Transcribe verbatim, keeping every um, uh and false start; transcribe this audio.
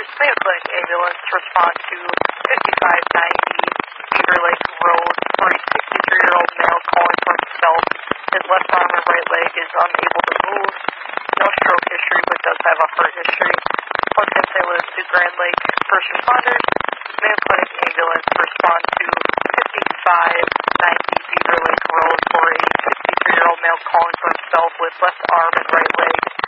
responders, Mayo Clinic ambulance, respond to fifty-five ninety Beaver Lake Road for a sixty-three-year-old male calling for himself. His left arm and right leg is unable to move. No stroke history, but does have a heart history. Los Angeles to Grand Lake. First responders, Mayo Clinic ambulance, respond to fifty-five ninety Beaver Lake Road for a sixty-three-year-old male calling for himself with left arm and right leg